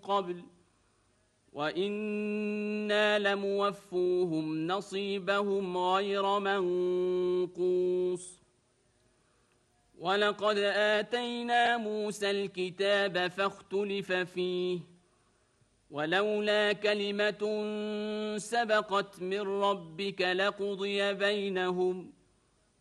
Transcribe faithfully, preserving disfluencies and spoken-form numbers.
قبل وإنا لموفوهم نصيبهم غير منقوص ولقد آتينا موسى الكتاب فاختلف فيه ولولا كلمة سبقت من ربك لقضي بينهم